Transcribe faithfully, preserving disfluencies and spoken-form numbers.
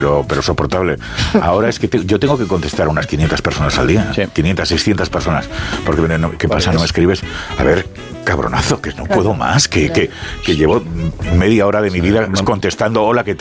Pero, pero soportable. Ahora es que te, yo tengo que contestar a unas quinientas personas al día. Sí. quinientas, seiscientas personas. Porque, no, ¿qué pasa? No me escribes. A ver, cabronazo, que no puedo más. Que, que, que llevo media hora de mi vida contestando hola, ¿qué tal?